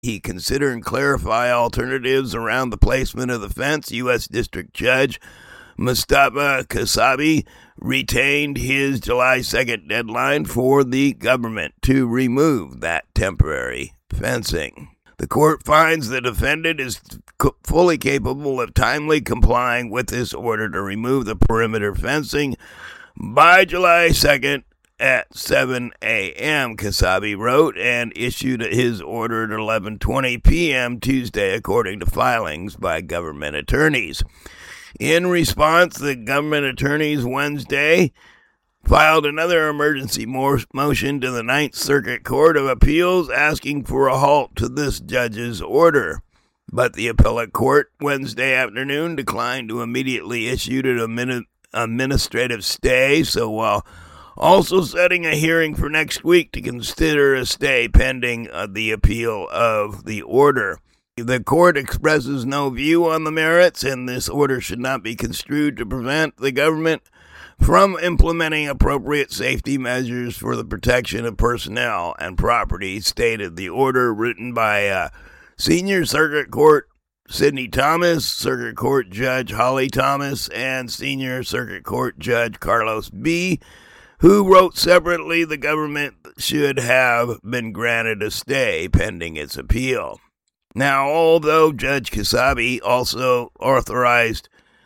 he consider and clarify alternatives around the placement of the fence. U.S. District Judge Mustafa Kasabi retained his July 2nd deadline for the government to remove that temporary fencing. The court finds the defendant is fully capable of timely complying with this order to remove the perimeter fencing by July 2nd at 7 a.m., Kasabi wrote, and issued his order at 11:20 p.m. Tuesday, according to filings by government attorneys. In response, the government attorneys Wednesday filed another emergency motion to the Ninth Circuit Court of Appeals asking for a halt to this judge's order. But the appellate court Wednesday afternoon declined to immediately issue an administrative stay, so while also setting a hearing for next week to consider a stay pending the appeal of the order. The court expresses no view on the merits, and this order should not be construed to prevent the government from implementing appropriate safety measures for the protection of personnel and property, stated the order written by Senior Circuit Court Sidney Thomas, Circuit Court Judge Holly Thomas, and Senior Circuit Court Judge Carlos B., who wrote separately the government should have been granted a stay pending its appeal. Now, although Judge Kasabi also authorized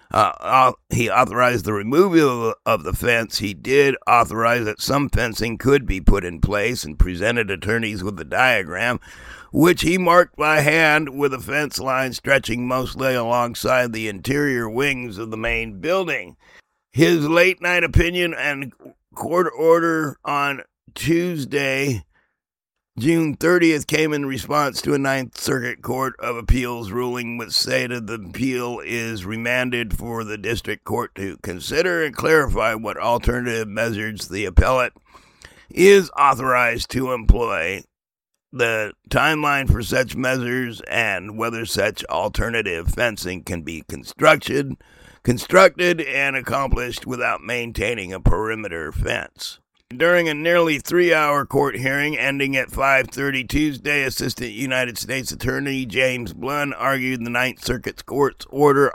the removal of the fence, he did authorize that some fencing could be put in place and presented attorneys with a diagram, which he marked by hand with a fence line stretching mostly alongside the interior wings of the main building. His late-night opinion and court order on Tuesday, June 30th, came in response to a Ninth Circuit Court of Appeals ruling which stated the appeal is remanded for the district court to consider and clarify what alternative measures the appellate is authorized to employ, the timeline for such measures, and whether such alternative fencing can be constructed and accomplished without maintaining a perimeter fence. During a nearly 3-hour court hearing ending at 5:30 Tuesday, Assistant United States Attorney James Blund argued the Ninth Circuit Court's order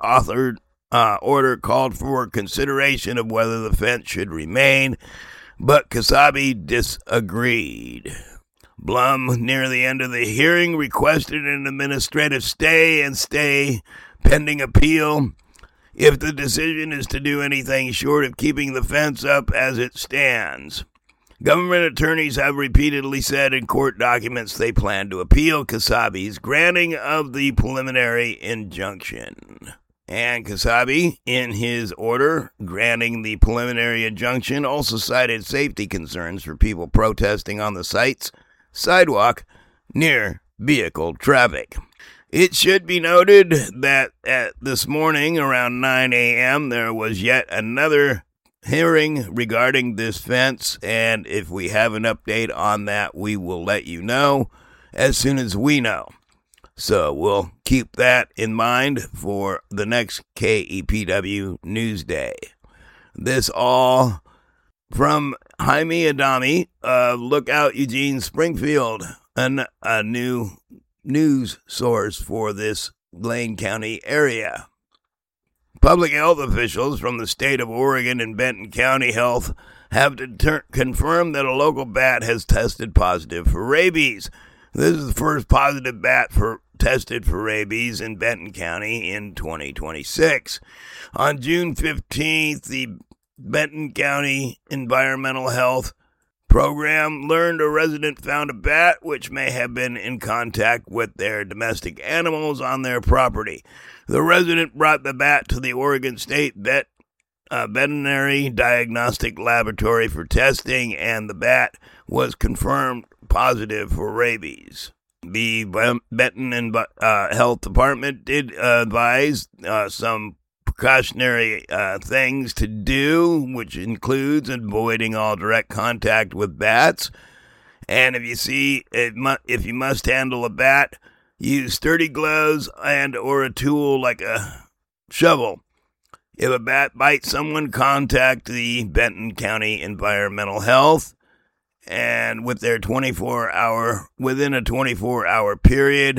called for consideration of whether the fence should remain, but Kasabi disagreed. Blum, near the end of the hearing, requested an administrative stay pending appeal if the decision is to do anything short of keeping the fence up as it stands. Government attorneys have repeatedly said in court documents they plan to appeal Kasabi's granting of the preliminary injunction. And Kasabi, in his order granting the preliminary injunction, also cited safety concerns for people protesting on the site's sidewalk near vehicle traffic. It should be noted that this morning around 9 a.m. there was yet another hearing regarding this fence, and if we have an update on that, we will let you know as soon as we know. So we'll keep that in mind for the next KEPW Newsday. This all from Jaime Adami of Lookout Eugene Springfield, a new news source for this Lane County area. Public health officials from the state of Oregon and Benton County Health have confirmed that a local bat has tested positive for rabies. This is the first positive bat tested for rabies in Benton County in 2026. On June 15th, the Benton County Environmental Health Program learned a resident found a bat which may have been in contact with their domestic animals on their property. The resident brought the bat to the Oregon State Veterinary Diagnostic Laboratory for testing, and the bat was confirmed positive for rabies. The Benton Health Department did advise some precautionary things to do, which includes avoiding all direct contact with bats. And if you must handle a bat, use sturdy gloves and or a tool like a shovel. If a bat bites someone, contact the Benton County Environmental Health and within a 24-hour period,